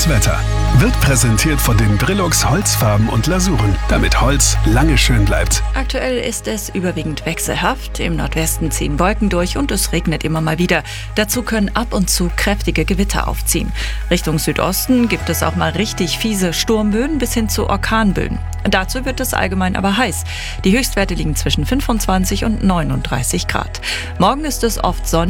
Das Wetter wird präsentiert von den Brilux Holzfarben und Lasuren, damit Holz lange schön bleibt. Aktuell ist es überwiegend wechselhaft. Im Nordwesten ziehen Wolken durch und es regnet immer mal wieder. Dazu können ab und zu kräftige Gewitter aufziehen. Richtung Südosten gibt es auch mal richtig fiese Sturmböen bis hin zu Orkanböen. Dazu wird es allgemein aber heiß. Die Höchstwerte liegen zwischen 25 und 39 Grad. Morgen ist es oft sonnig.